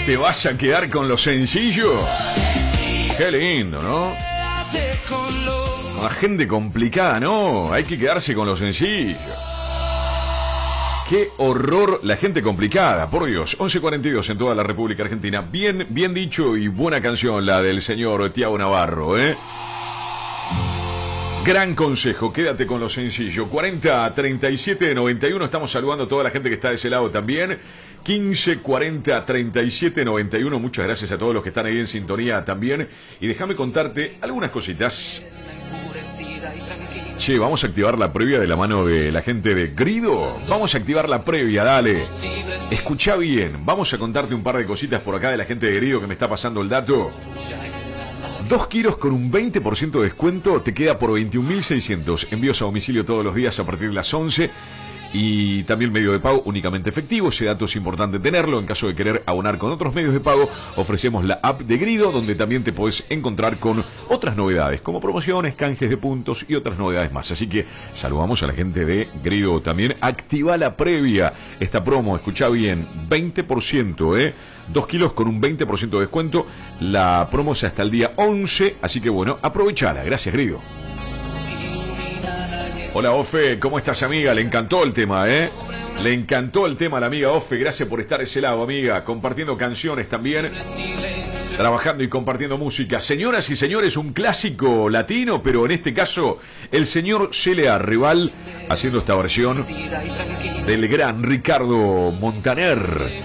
¿Te vas a quedar con lo sencillo? Qué lindo, ¿no? Con la gente complicada, ¿no? Hay que quedarse con lo sencillo. Qué horror la gente complicada, por Dios. 11:42 en toda la República Argentina. Bien dicho y buena canción la del señor Tiago Navarro, ¿eh? Gran consejo, quédate con lo sencillo. 40 37 91, estamos saludando a toda la gente que está de ese lado también. 15 40 37 91, muchas gracias a todos los que están ahí en sintonía también. Y déjame contarte algunas cositas. Che, vamos a activar la previa de la mano de la gente de Grido. Vamos a activar la previa, dale. Escuchá bien, vamos a contarte un par de cositas por acá de la gente de Grido que me está pasando el dato. 2 kilos con un 20% de descuento te queda por 21.600. Envíos a domicilio todos los días a partir de las 11. Y también medio de pago únicamente efectivo. Ese dato es importante tenerlo. En caso de querer abonar con otros medios de pago, ofrecemos la app de Grido, donde también te podés encontrar con otras novedades, como promociones, canjes de puntos y otras novedades más. Así que saludamos a la gente de Grido también. Activa la previa. Esta promo, escuchá bien, 20%, 2 kilos con un 20% de descuento. La promo es hasta el día 11, así que bueno, aprovechala. Gracias, Grido. Hola, Ofe, ¿cómo estás, amiga? Le encantó el tema, ¿eh? Le encantó el tema a la amiga Ofe. Gracias por estar a ese lado, amiga. Compartiendo canciones también. Trabajando y compartiendo música. Señoras y señores, un clásico latino, pero en este caso, el señor C.L.A. Rival haciendo esta versión del gran Ricardo Montaner.